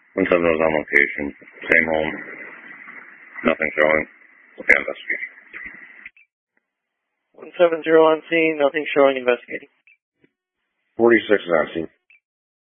170 is on location. Same home. Nothing showing. Okay, investigating. 170 on scene. Nothing showing. Investigating. 46 is on scene.